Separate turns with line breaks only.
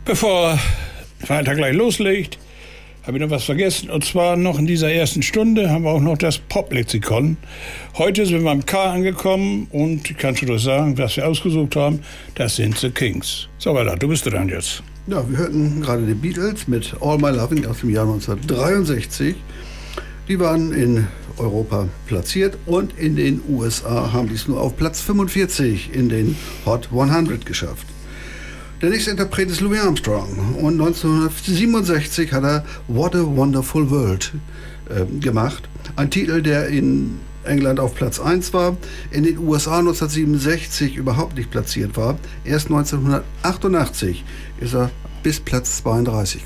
Bevor Walter gleich loslegt, habe ich noch was vergessen. Und zwar noch in dieser ersten Stunde haben wir auch noch das Pop-Lexikon. Heute sind wir beim K angekommen und ich kann schon das sagen, was wir ausgesucht haben, das sind The Kings. So, Walter, du bist dran jetzt.
Ja, wir hörten gerade die Beatles mit All My Loving aus dem Jahr 1963. Die waren in Europa platziert und in den USA haben die es nur auf Platz 45 in den Hot 100 geschafft. Der nächste Interpret ist Louis Armstrong und 1967 hat er What a Wonderful World gemacht. Ein Titel, der in England auf Platz 1 war, in den USA 1967 überhaupt nicht platziert war. Erst 1988 ist er bis Platz 32